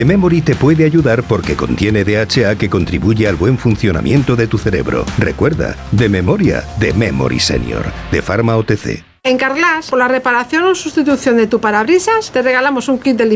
The Memory te puede ayudar porque contiene DHA que contribuye al buen funcionamiento de tu cerebro. Recuerda, de memoria, The Memory Senior, de Pharma OTC. En Carglass, por la reparación o sustitución de tu parabrisas, te regalamos un kit de